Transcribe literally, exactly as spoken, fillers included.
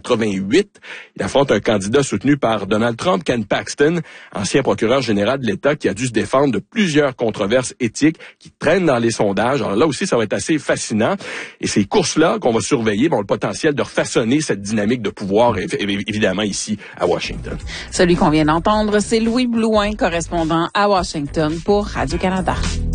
quatre-vingt-huit. Il affronte un candidat soutenu par Donald Trump, Ken Paxton, ancien procureur général de l'État qui a dû se défendre de plusieurs controverses éthiques qui traînent dans les sondages. Alors là aussi, ça va être assez fascinant. Et ces courses-là qu'on va surveiller ont le potentiel de refaçonner cette dynamique de pouvoir, évidemment, ici à Washington. Celui qu'on vient d'entendre, c'est Louis Blouin, correspondant à Washington pour Radio-Canada.